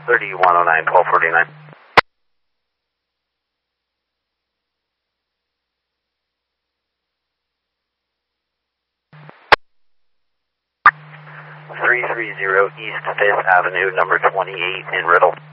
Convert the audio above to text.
3109, 1249. 330 East 5th Avenue, number 28 in Riddle.